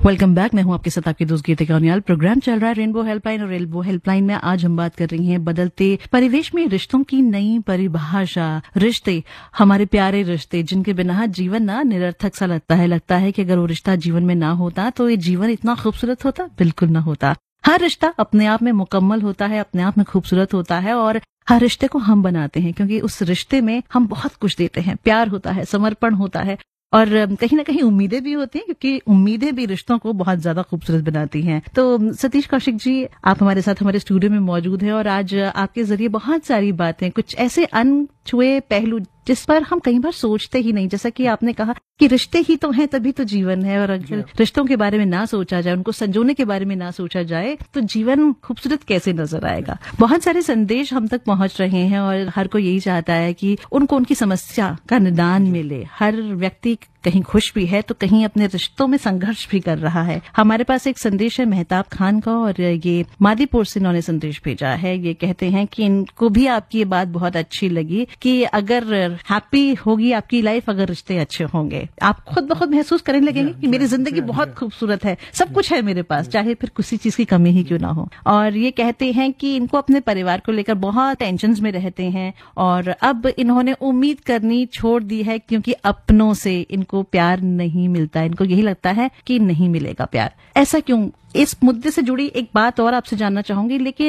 Welcome back. मैं हूं आपके साथ आपकी दोस्त गीतिका कौनियाल। प्रोग्राम चल रहा है रेनबो हेल्पलाइन, और रेनबो हेल्पलाइन में आज हम बात कर रही हैं बदलते परिवेश में रिश्तों की नई परिभाषा। रिश्ते, हमारे प्यारे रिश्ते, जिनके बिना जीवन ना निरर्थक सा लगता है कि अगर वो रिश्ता जीवन में ना होता तो ये जीवन इतना खूबसूरत होता? बिल्कुल ना होता। हर रिश्ता अपने आप में मुकम्मल होता है, अपने आप में खूबसूरत होता है, और हर रिश्ते को हम बनाते हैं क्योंकि उस रिश्ते में हम बहुत कुछ देते हैं। प्यार होता है, समर्पण होता है, और कहीं ना कहीं उम्मीदें भी होती हैं, क्योंकि उम्मीदें भी रिश्तों को बहुत ज्यादा खूबसूरत बनाती हैं। तो सतीश कौशिक जी, आप हमारे साथ हमारे स्टूडियो में मौजूद हैं, और आज आपके जरिए बहुत सारी बातें, कुछ ऐसे अनछुए पहलू जिस पर हम कई बार सोचते ही नहीं। जैसा कि आपने कहा कि रिश्ते ही तो हैं, तभी तो जीवन है, और अगर रिश्तों के बारे में ना सोचा जाए, उनको संजोने के बारे में ना सोचा जाए, तो जीवन खूबसूरत कैसे नजर आएगा। बहुत सारे संदेश हम तक पहुंच रहे हैं, और हर कोई यही चाहता है कि उनको उनकी समस्या का निदान मिले। हर व्यक्ति कहीं खुश भी है तो कहीं अपने रिश्तों में संघर्ष भी कर रहा है। हमारे पास एक संदेश है मेहताब खान का, और ये मादीपुर से इन्होंने संदेश भेजा है। ये कहते हैं कि इनको भी आपकी ये बात बहुत अच्छी लगी कि अगर हैप्पी होगी आपकी लाइफ अगर रिश्ते अच्छे होंगे। आप खुद ब खुद महसूस करने लगेंगे कि मेरी जिंदगी बहुत खूबसूरत है, सब कुछ है मेरे पास, चाहे फिर किसी चीज की कमी ही क्यों ना हो। और ये कहते हैं कि इनको अपने परिवार को लेकर बहुत टेंशन में रहते हैं, और अब इन्होंने उम्मीद करनी छोड़ दी है क्योंकि अपनों से इनको प्यार नहीं मिलता। इनको यही लगता है कि नहीं मिलेगा प्यार। ऐसा क्यों? इस मुद्दे से जुड़ी एक बात और आपसे जानना चाहूंगी, लेकिन